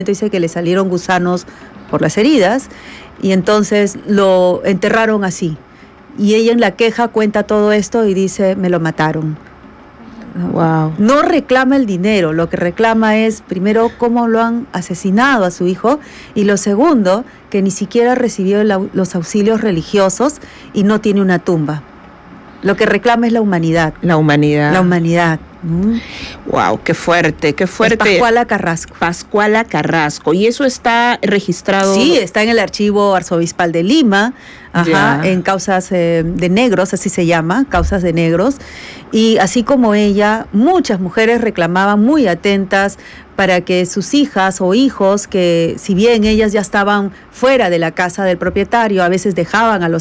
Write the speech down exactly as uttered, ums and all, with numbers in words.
dice que le salieron gusanos por las heridas y entonces lo enterraron así. Y ella en la queja cuenta todo esto y dice, me lo mataron. Wow. No reclama el dinero, lo que reclama es primero cómo lo han asesinado a su hijo y lo segundo, que ni siquiera recibió la, los auxilios religiosos y no tiene una tumba. Lo que reclama es la humanidad. La humanidad. La humanidad. Mm. Wow, qué fuerte, qué fuerte. Es Pascuala Carrasco. Pascuala Carrasco. ¿Y eso está registrado? Sí, está en el archivo arzobispal de Lima, ajá, en causas eh, de negros, así se llama, causas de negros. Y así como ella, muchas mujeres reclamaban muy atentas para que sus hijas o hijos, que si bien ellas ya estaban fuera de la casa del propietario, a veces dejaban a los